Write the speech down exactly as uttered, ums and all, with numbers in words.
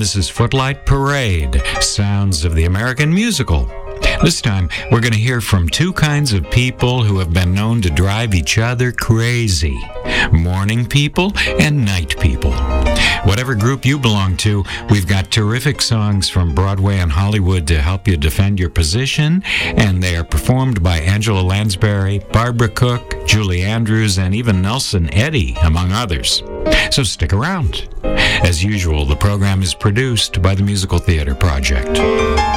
Missus Footlight Parade, Sounds of the American Musical. This time, we're going to hear from two kinds of people who have been known to drive each other crazy. Morning people and night people. Whatever group you belong to, we've got terrific songs from Broadway and Hollywood to help you defend your position, and they are performed by Angela Lansbury, Barbara Cook, Julie Andrews, and even Nelson Eddy, among others. So stick around. As usual, the program is produced by the Musical Theater Project.